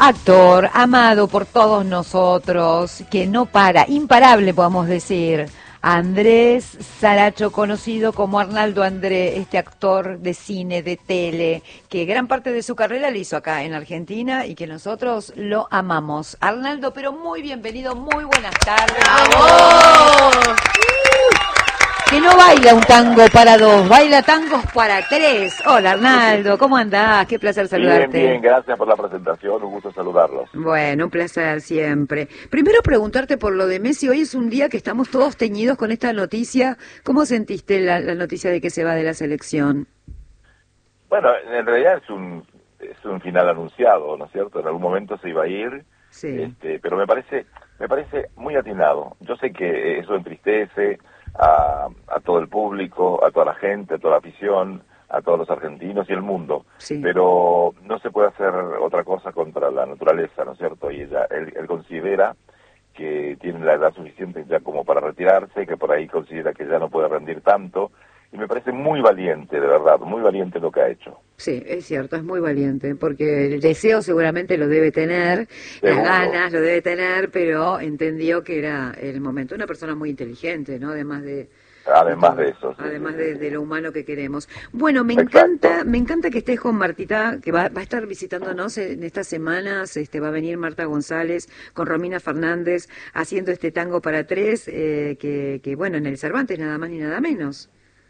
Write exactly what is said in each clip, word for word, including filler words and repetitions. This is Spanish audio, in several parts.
Actor, amado por todos nosotros, que no para, imparable podemos decir. Andrés Saracho, conocido como Arnaldo André, este actor de cine, de tele, que gran parte de su carrera la hizo acá en Argentina y que nosotros lo amamos. Arnaldo, pero muy bienvenido, muy buenas tardes. ¡Bravo! Que no baila un tango para dos, baila tangos para tres. Hola Arnaldo, ¿cómo andás? Qué placer saludarte. Bien, bien, gracias por la presentación, un gusto saludarlos. Bueno, un placer siempre. Primero preguntarte por lo de Messi. Hoy es un día que estamos todos teñidos con esta noticia. ¿Cómo sentiste la, la noticia de que se va de la selección? Bueno, en realidad es un es un final anunciado, ¿no es cierto? En algún momento se iba a ir, Sí. este, pero me parece me parece muy atinado. Yo sé que eso entristece a, a todo el público, a toda la gente, a toda la afición, a todos los argentinos y el mundo, Sí. pero no se puede hacer otra cosa contra la naturaleza, ¿no es cierto? Y ella, él, él considera que tiene la edad suficiente ya como para retirarse, que por ahí considera que ya no puede rendir tanto, y me parece muy valiente, de verdad, muy valiente lo que ha hecho. Sí, es cierto, es muy valiente, porque el deseo seguramente lo debe tener, Seguro. las ganas lo debe tener, pero entendió que era el momento. Una persona muy inteligente, ¿no? Además de... Además de, de eso. Sí, además sí, de, sí. de lo humano que queremos. Bueno, me Exacto. encanta, me encanta que estés con Martita, que va, va a estar visitándonos en estas semanas. Este, va a venir Marta González con Romina Fernández haciendo este tango para tres, eh, que, que bueno, en el Cervantes nada más ni nada menos.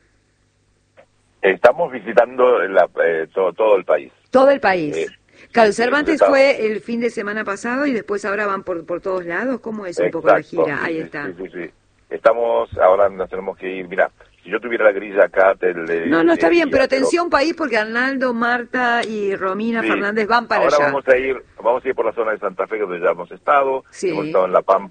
Estamos visitando la, eh, todo, todo el país. Todo el país. Eh, Claro, el sí, Cervantes estamos- fue el fin de semana pasado y después ahora van por por todos lados. ¿Cómo es un poco la Exacto, gira? sí, Ahí sí, está. Sí, sí, sí. Estamos, ahora nos tenemos que ir, mira, si yo tuviera la grilla acá, te le... No, no está le bien, diría, pero atención país porque Arnaldo, Marta y Romina Sí. Fernández van para Ahora allá. vamos a ir, vamos a ir por la zona de Santa Fe, donde ya hemos estado, Sí. hemos estado en La Pampa.